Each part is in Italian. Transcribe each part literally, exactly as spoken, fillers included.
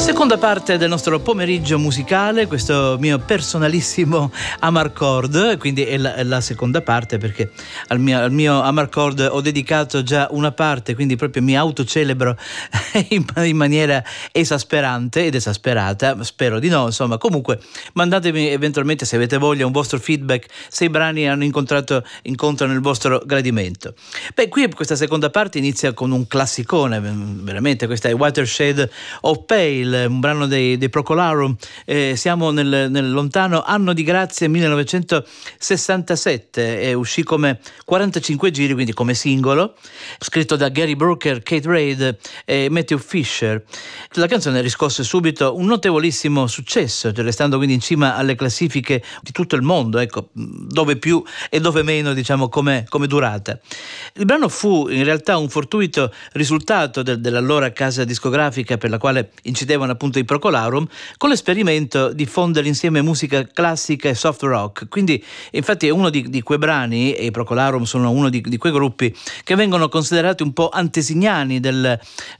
Seconda parte del nostro pomeriggio musicale, questo mio personalissimo Amarcord, quindi è la, è la seconda parte, perché al mio, al mio Amarcord ho dedicato già una parte, quindi proprio mi autocelebro in, in maniera esasperante ed esasperata, spero di no, insomma. Comunque mandatemi eventualmente, se avete voglia, un vostro feedback, se i brani hanno incontrato incontrano il vostro gradimento. Beh, qui questa seconda parte inizia con un classicone, veramente. Questa è Watershed of Pale, un brano dei, dei Procolarum. Eh, siamo nel, nel lontano anno di grazia millenovecentosessantasette, e uscì come quarantacinque giri, quindi come singolo, scritto da Gary Brooker, Kate Reid e Matthew Fisher. La canzone riscosse subito un notevolissimo successo, restando quindi in cima alle classifiche di tutto il mondo, ecco, dove più e dove meno, diciamo, come, come durata. Il brano fu in realtà un fortuito risultato del, dell'allora casa discografica per la quale incidevano appunto i Procolarum, con l'esperimento di fondere insieme musica classica e soft rock. Quindi infatti è uno di, di quei brani, e i Procolarum sono uno di, di quei gruppi che vengono considerati un po' antesignani del,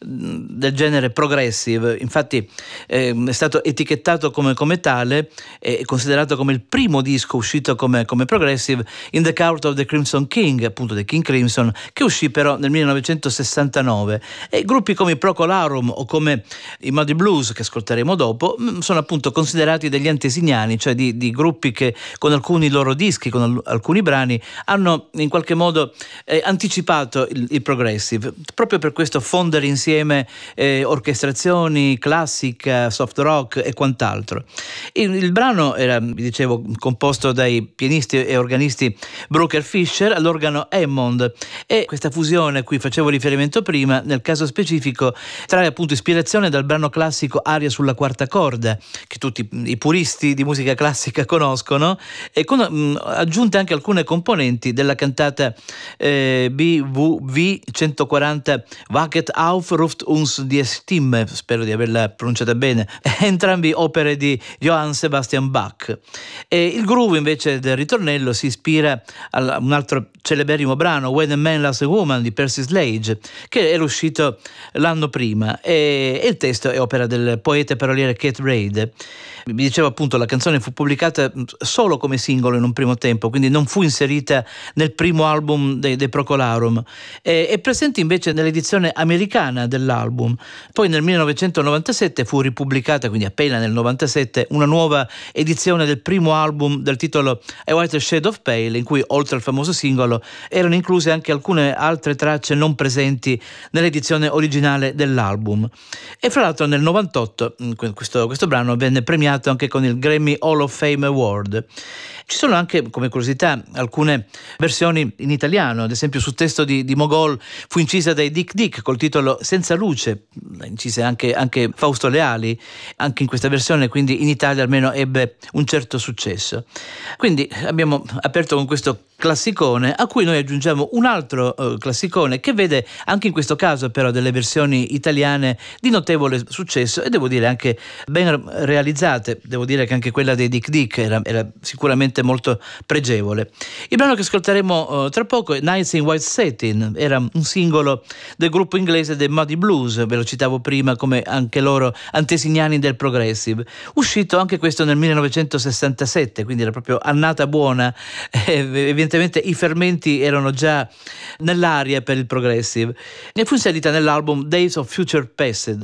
del genere progressive. Infatti eh, è stato etichettato come, come tale, e considerato come il primo disco uscito come, come progressive, In the Court of the Crimson King, appunto The King Crimson, che uscì però nel millenovecentosessantanove. E gruppi come i Procolarum o come i Muddy Blues, che ascolteremo dopo, sono appunto considerati degli antesignani, cioè di, di gruppi che con alcuni loro dischi, con al- alcuni brani, hanno in qualche modo eh, anticipato il, il progressive, proprio per questo fondere insieme eh, orchestrazioni, classica, soft rock e quant'altro. Il, il brano era, vi dicevo, composto dai pianisti e organisti Brooker Fisher, all'organo Hammond, e questa fusione a cui facevo riferimento prima, nel caso specifico, trae appunto ispirazione dal brano classico Aria sulla quarta corda, che tutti i puristi di musica classica conoscono, e con mh, aggiunte anche alcune componenti della cantata eh, B W V centoquaranta Wacket auf ruft uns die Stimme, spero di averla pronunciata bene, entrambi opere di Johann Sebastian Bach. E il groove invece del ritornello si ispira a un altro celeberrimo brano, When a Man Loves a Woman, di Percy Sledge, che era uscito l'anno prima, e, e il testo è opera del poeta e paroliere Kate Reid. Vi dicevo appunto, la canzone fu pubblicata solo come singolo in un primo tempo, quindi non fu inserita nel primo album dei, dei Procolarum. È, è presente invece nell'edizione americana dell'album. Poi nel millenovecentonovantasette fu ripubblicata, quindi appena nel novantasette, una nuova edizione del primo album del titolo A Whiter Shade of Pale, in cui oltre al famoso singolo erano incluse anche alcune altre tracce non presenti nell'edizione originale dell'album. E fra l'altro nel novantotto questo, questo brano venne premiato anche con il Grammy Hall of Fame Award. Ci sono anche, come curiosità, alcune versioni in italiano, ad esempio su testo di, di Mogol fu incisa dai Dick Dick col titolo Senza luce, incise anche, anche Fausto Leali, anche in questa versione, quindi in Italia almeno ebbe un certo successo. Quindi abbiamo aperto con questo classicone, a cui noi aggiungiamo un altro uh, classicone che vede anche in questo caso però delle versioni italiane di notevole successo, e devo dire anche ben realizzate. Devo dire che anche quella dei Dick Dick era, era sicuramente molto pregevole. Il brano che ascolteremo uh, tra poco è Nights in White Satin, era un singolo del gruppo inglese The Muddy Blues, ve lo citavo prima, come anche loro antesignani del progressive, uscito anche questo nel millenovecentosessantasette, quindi era proprio annata buona. eh, Evidentemente i fermenti erano già nell'aria per il progressive, e fu inserita nell'album Days of Future Past.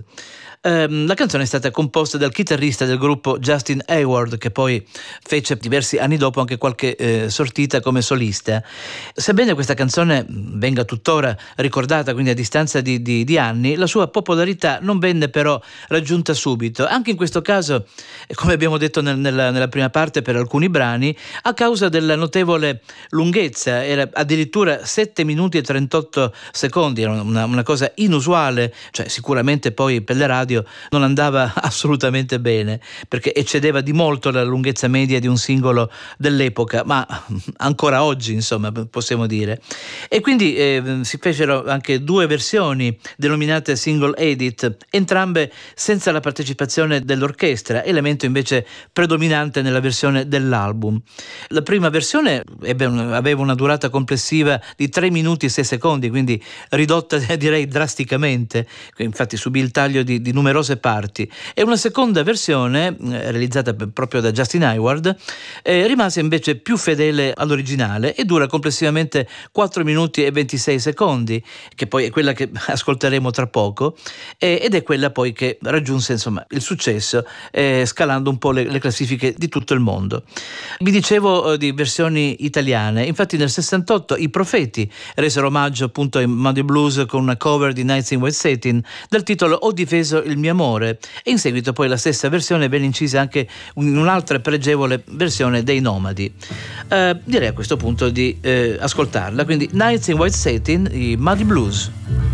La canzone è stata composta dal chitarrista del gruppo Justin Hayward, che poi fece diversi anni dopo anche qualche eh, sortita come solista. Sebbene questa canzone venga tuttora ricordata, quindi a distanza di, di, di anni, la sua popolarità non venne però raggiunta subito. Anche in questo caso, come abbiamo detto nel, nella, nella prima parte, per alcuni brani, a causa della notevole lunghezza, era addirittura sette minuti e trentotto secondi, era una, una cosa inusuale, cioè sicuramente poi per le radio non andava assolutamente bene, perché eccedeva di molto la lunghezza media di un singolo dell'epoca, ma ancora oggi, insomma, possiamo dire. E quindi eh, si fecero anche due versioni denominate single edit, entrambe senza la partecipazione dell'orchestra, elemento invece predominante nella versione dell'album. La prima versione ebbe un aveva una durata complessiva di tre minuti e sei secondi, quindi ridotta direi drasticamente, infatti subì il taglio di, di numerose parti. E una seconda versione, eh, realizzata proprio da Justin Hayward, eh, rimase invece più fedele all'originale e dura complessivamente quattro minuti e ventisei secondi, che poi è quella che ascolteremo tra poco, eh, ed è quella poi che raggiunse insomma il successo, eh, scalando un po' le, le classifiche di tutto il mondo. Vi dicevo eh, di versioni italiane, infatti nel sessantotto i Profeti resero omaggio appunto ai Moody Blues con una cover di Nights in White Satin dal titolo Ho difeso il mio amore, e in seguito poi la stessa versione venne incisa anche in un'altra pregevole versione dei Nomadi. Eh, direi a questo punto di eh, ascoltarla, quindi Nights in White Satin, i Moody Blues.